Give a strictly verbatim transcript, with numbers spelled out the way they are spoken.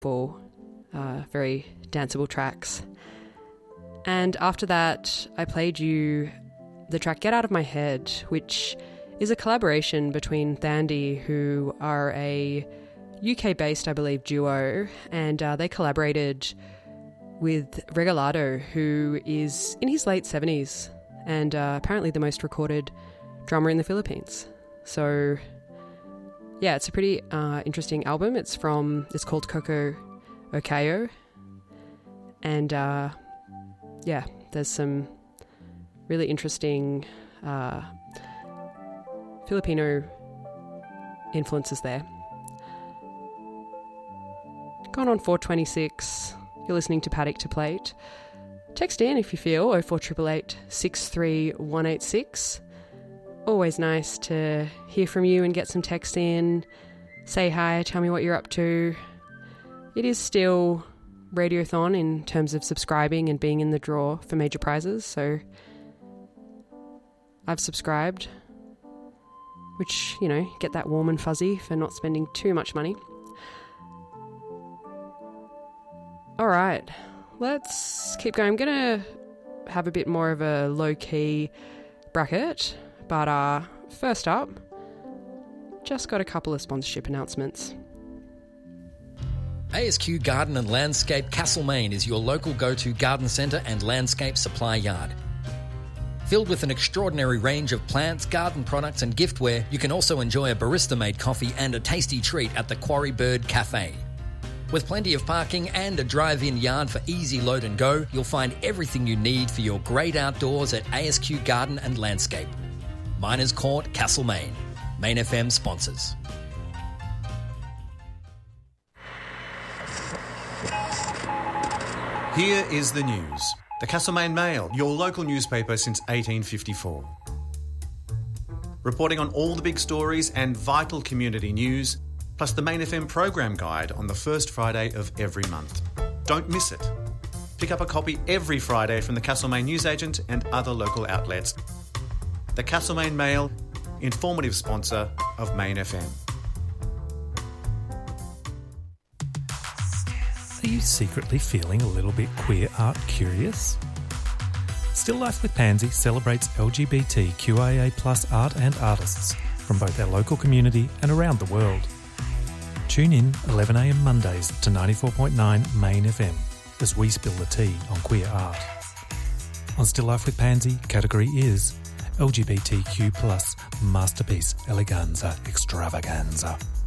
uh, very danceable tracks. And after that, I played you the track Get Out of My Head, which is a collaboration between Thandie, who are a U K-based, I believe, duo, and uh, they collaborated with Regalado, who is in his late seventies and uh, apparently the most recorded drummer in the Philippines. So, yeah, it's a pretty uh, interesting album. It's from, it's called Coco Okayo, and uh, yeah, there's some really interesting uh, Filipino influences there. Gone on four twenty-six. You're listening to Paddock to Plate. Text in if you feel, oh four eight eight eight, six three one eight six. Always nice to hear from you and get some text in. Say hi, tell me what you're up to. It is still Radiothon in terms of subscribing and being in the draw for major prizes, so I've subscribed, which, you know, get that warm and fuzzy for not spending too much money. All right, let's keep going. I'm going to have a bit more of a low-key bracket, but uh, first up, just got a couple of sponsorship announcements. A S Q Garden and Landscape Castlemaine is your local go-to garden centre and landscape supply yard. Filled with an extraordinary range of plants, garden products and giftware, you can also enjoy a barista-made coffee and a tasty treat at the Quarry Bird Cafe. With plenty of parking and a drive-in yard for easy load and go, you'll find everything you need for your great outdoors at A S Q Garden and Landscape. Miners Court, Castlemaine. Main F M sponsors. Here is the news. The Castlemaine Mail, your local newspaper since eighteen fifty-four. Reporting on all the big stories and vital community news, plus the Main F M program guide on the first Friday of every month. Don't miss it. Pick up a copy every Friday from the Castlemaine newsagent and other local outlets. The Castlemaine Mail, informative sponsor of Main F M. Are you secretly feeling a little bit queer art curious? Still Life with Pansy celebrates L G B T Q I A plus art and artists from both our local community and around the world. Tune in eleven a m Mondays to ninety-four point nine Main F M as we spill the tea on queer art. On Still Life with Pansy, category is L G B T Q plus Masterpiece Eleganza Extravaganza.